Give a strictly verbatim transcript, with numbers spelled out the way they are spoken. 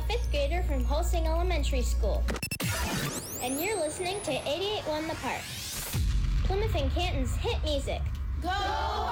fifth grader from Holsting Elementary School. And you're listening to eighty-eight point one The Park, Plymouth and Canton's hit music. Go